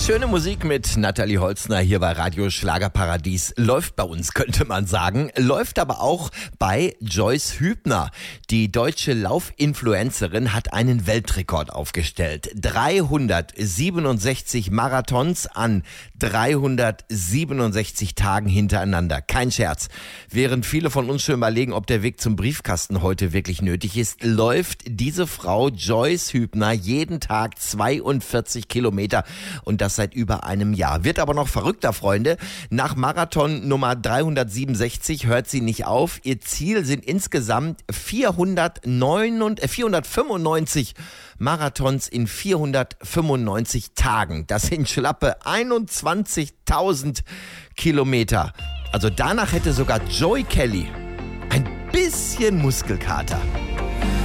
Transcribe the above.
Schöne Musik mit Nathalie Holzner hier bei Radio Schlagerparadies. Läuft bei uns, könnte man sagen. Läuft aber auch bei Joyce Hübner. Die deutsche Laufinfluencerin hat einen Weltrekord aufgestellt. 367 Marathons an 367 Tagen hintereinander. Kein Scherz. Während viele von uns schon überlegen, ob der Weg zum Briefkasten heute wirklich nötig ist, läuft diese Frau Joyce Hübner jeden Tag 42 Kilometer und das seit über einem Jahr. Wird aber noch verrückter, Freunde. Nach Marathon Nummer 367 hört sie nicht auf. Ihr Ziel sind insgesamt 495 Marathons in 495 Tagen. Das sind schlappe 21.000 Kilometer. Also danach hätte sogar Joey Kelly ein bisschen Muskelkater.